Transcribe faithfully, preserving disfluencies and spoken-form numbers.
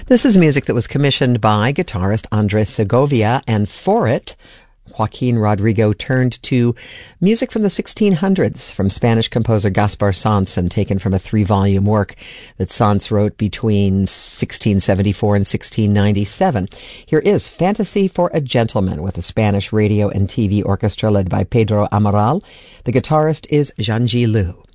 This is music that was commissioned by guitarist Andres Segovia, and for it, Joaquin Rodrigo turned to music from the sixteen hundreds from Spanish composer Gaspar Sanz, taken from a three-volume work that Sanz wrote between sixteen seventy-four and sixteen ninety-seven. Here is Fantasy for a Gentleman with a Spanish radio and T V orchestra led by Pedro Amaral. The guitarist is Jean G. Liu.